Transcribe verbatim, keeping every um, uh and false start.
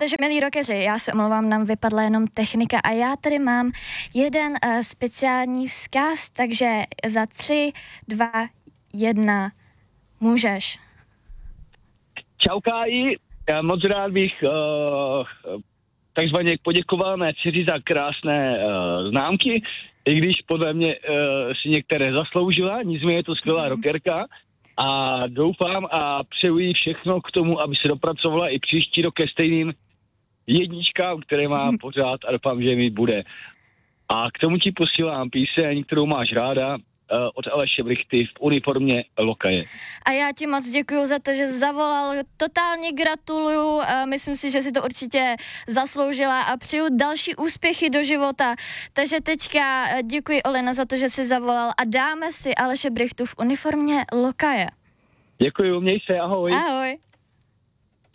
Takže milí rockeři, já se omlouvám, nám vypadla jenom technika a já tady mám jeden uh, speciální vzkaz, takže za tři, dva, jedna, můžeš. Čau Káji, já moc rád bych uh, takzvaně poděkoval mé dceři za krásné uh, známky, i když podle mě uh, si některé zasloužila, nicméně je to skvělá rockerka a doufám a přeju jí všechno k tomu, aby se dopracovala i příští rok ke stejným jedničkám, které má pořád a doufám, že mi bude. A k tomu ti posílám píseň, kterou máš ráda, od Aleše Brichty v uniformě Lokaje. A já ti moc děkuju za to, že zavolal, totálně gratuluju, myslím si, že si to určitě zasloužila a přeju další úspěchy do života. Takže teďka děkuji Olena za to, že jsi zavolal a dáme si Aleše Brichtu v uniformě Lokaje. Děkuju, měj se, ahoj. Ahoj.